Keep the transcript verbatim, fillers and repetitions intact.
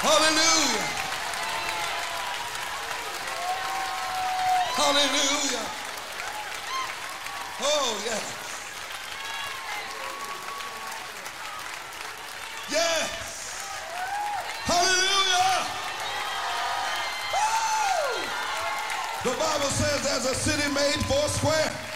Hallelujah. Hallelujah. Oh, yes. Yes. Hallelujah. Woo! The Bible says there's a city made four square.